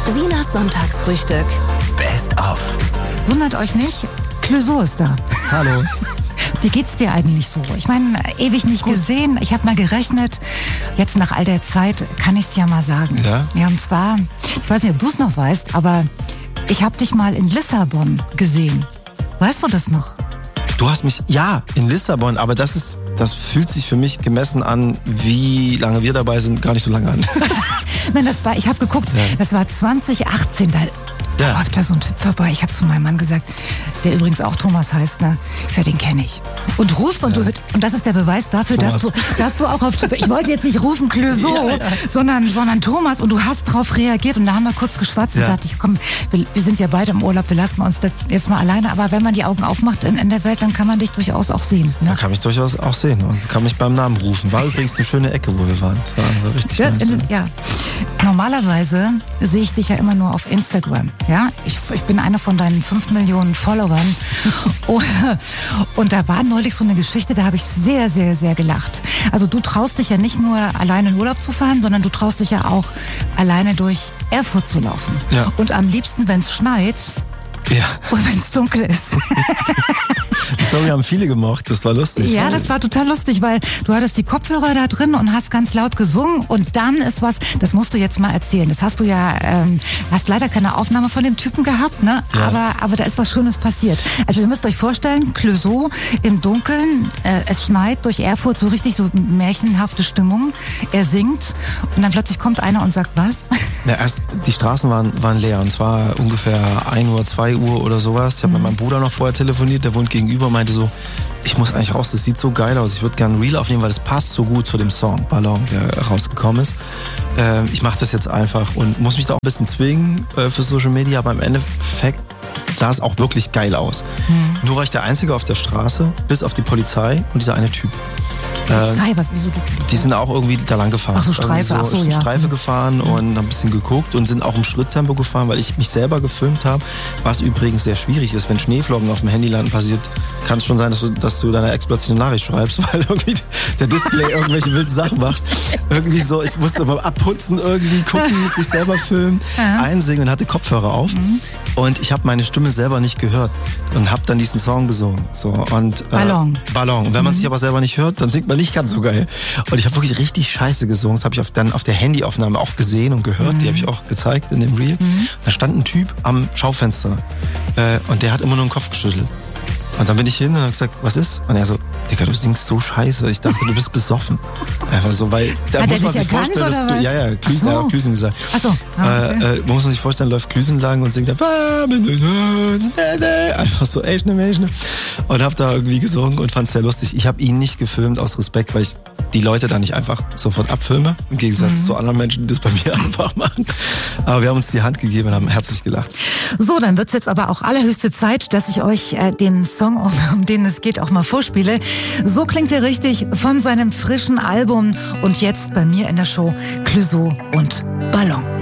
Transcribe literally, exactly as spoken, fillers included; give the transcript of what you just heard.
Sinas Sonntagsfrühstück. Best of. Wundert euch nicht, Clouseau ist da. Hallo. Wie geht's dir eigentlich so? Ich meine, ewig nicht Gut. gesehen. Ich habe mal gerechnet. Jetzt nach all der Zeit kann ich es ja mal sagen. Ja? Ja, und zwar, ich weiß nicht, ob du es noch weißt, aber ich habe dich mal in Lissabon gesehen. Weißt du das noch? Du hast mich, ja, in Lissabon, aber das ist, das fühlt sich für mich gemessen an, wie lange wir dabei sind, gar nicht so lange an. Nein, das war, ich habe geguckt, ja. das war zwanzig achtzehn, da, da ja. läuft da so ein Typ vorbei. Ich habe zu meinem Mann gesagt, der übrigens auch Thomas heißt, ne? Ich sag, den kenne ich. Und rufst und ja. du, und das ist der Beweis dafür, dass du, dass du auch auf, ich wollte jetzt nicht rufen Clouseau, ja, ja. sondern, sondern Thomas, und du hast drauf reagiert, und da haben wir kurz geschwatzt, ja. und dachte ich, komm, wir, wir sind ja beide im Urlaub, wir lassen uns jetzt mal alleine, aber wenn man die Augen aufmacht in, in der Welt, dann kann man dich durchaus auch sehen. Ne? Man kann mich durchaus auch sehen und kann mich beim Namen rufen. War übrigens eine schöne Ecke, wo wir waren. Das war richtig ja, nice. In, ja. Normalerweise sehe ich dich ja immer nur auf Instagram. Ja? Ich, ich bin einer von deinen fünf Millionen Followern. Und da war neulich so eine Geschichte, da habe ich sehr, sehr, sehr gelacht. Also du traust dich ja nicht nur alleine in Urlaub zu fahren, sondern du traust dich ja auch alleine durch Erfurt zu laufen. Ja. Und am liebsten, wenn es schneit ja. und wenn es dunkel ist. Die Story haben viele gemocht, das war lustig. Ja, das war total lustig, weil du hattest die Kopfhörer da drin und hast ganz laut gesungen, und dann ist was, das musst du jetzt mal erzählen. Das hast du ja, ähm, hast leider keine Aufnahme von dem Typen gehabt, ne? Ja. Aber, aber da ist was Schönes passiert. Also ihr müsst euch vorstellen, Clouseau im Dunkeln, äh, es schneit durch Erfurt, so richtig so märchenhafte Stimmung. Er singt und dann plötzlich kommt einer und sagt, was? Ja, erst, die Straßen waren, waren leer, und zwar ungefähr ein Uhr, zwei Uhr oder sowas. Ich habe mhm. mit meinem Bruder noch vorher telefoniert, der wohnt gegenüber, meinte so, ich muss eigentlich raus, das sieht so geil aus, ich würde gerne ein Reel aufnehmen, weil das passt so gut zu dem Song Ballon, der rausgekommen ist. Äh, ich mache das jetzt einfach und muss mich da auch ein bisschen zwingen äh, für Social Media, aber im Endeffekt sah es auch wirklich geil aus. Mhm. Nur war ich der Einzige auf der Straße, bis auf die Polizei und dieser eine Typ. Polizei, was, wieso du? Die sind auch irgendwie da lang gefahren. Ach so, Streife, so, ach so, ja. Streife gefahren und haben ein bisschen geguckt und sind auch im Schritttempo gefahren, weil ich mich selber gefilmt habe. Was übrigens sehr schwierig ist, wenn Schneeflocken auf dem Handy landen passiert, kann es schon sein, dass du, dass du deiner Ex plötzlich eine Nachricht schreibst, weil irgendwie der Display irgendwelche wilden Sachen macht. Irgendwie so, ich musste mal abputzen, irgendwie gucken, sich selber filmen, ja. einsingen und hatte Kopfhörer auf. Mhm. Und ich habe meine Stimme selber nicht gehört und habe dann diesen Song gesungen. So, und, äh, Ballon. Ballon. Und wenn man mhm. sich aber selber nicht hört, dann singt man nicht ganz so geil. Und ich habe wirklich richtig scheiße gesungen. Das habe ich auf, dann auf der Handyaufnahme auch gesehen und gehört. Mhm. Die habe ich auch gezeigt in dem Reel. Mhm. Da stand ein Typ am Schaufenster äh, und der hat immer nur den Kopf geschüttelt. Und dann bin ich hin und habe gesagt, was ist? Und er so, Digga, du singst so scheiße. Ich dachte, du bist besoffen. Einfach so, weil da hat muss man sich sich vorstellen, dass du, ja, ja, Klüsen, so. er hat Klüsen gesagt. Ach so. Ah, okay. äh, äh, muss man sich vorstellen, läuft Klüsen lang und singt dann einfach so, ey, schnell, schnell. Und hab da irgendwie gesungen und fand's sehr lustig. Ich habe ihn nicht gefilmt aus Respekt, weil ich die Leute da nicht einfach sofort abfilme, im Gegensatz mhm. zu anderen Menschen, die das bei mir einfach machen. Aber wir haben uns die Hand gegeben und haben herzlich gelacht. So, dann wird's jetzt aber auch allerhöchste Zeit, dass ich euch äh, den Song, um, um den es geht, auch mal vorspiele. So klingt er richtig von seinem frischen Album, und jetzt bei mir in der Show Clouseau und Ballon.